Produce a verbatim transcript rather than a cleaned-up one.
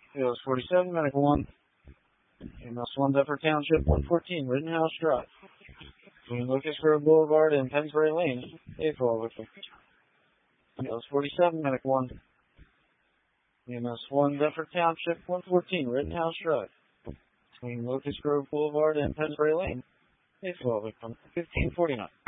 Fields forty-seven, Medical one. E M S one, Deptford Township, one fourteen, Rittenhouse Drive. Between Lucas Grove Boulevard and Pensbury Lane, A four victim. Fields forty-seven, Medical one. E M S one, Deptford Township, one fourteen, Rittenhouse Drive. Between Lucas Grove Boulevard and Pensbury Lane, A four victim, fifteen forty-nine.